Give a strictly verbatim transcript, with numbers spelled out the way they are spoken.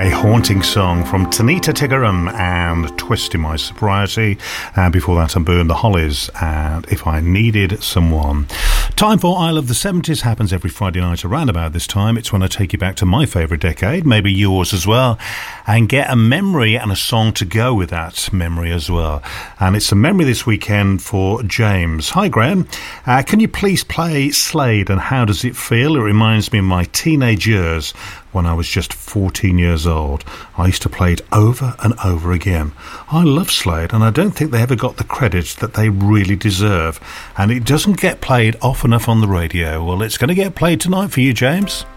A haunting song from Tanita Tikaram and Twisting My Sobriety. And before that, I Burn the Hollies and If I Needed Someone. Time for I Love the seventies happens every Friday night around about this time. It's when I take you back to my favourite decade, maybe yours as well, and get a memory and a song to go with that memory as well. And it's a memory this weekend for James. Hi, Graham. Uh, can you please play Slade and How Does It Feel? It reminds me of my teenage years when I was just fourteen years old. I used to play it over and over again. I love Slade, and I don't think they ever got the credit that they really deserve. And it doesn't get played often enough on the radio. Well, it's going to get played tonight for you, James.